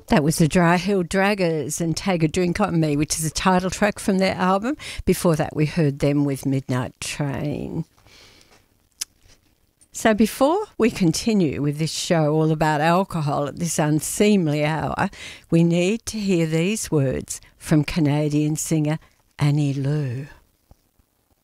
That was the Dry Hill Draggers and Take a Drink on Me, which is a title track from their album. Before that, we heard them with Midnight Train. So before we continue with this show all about alcohol at this unseemly hour, we need to hear these words from Canadian singer Annie Lou.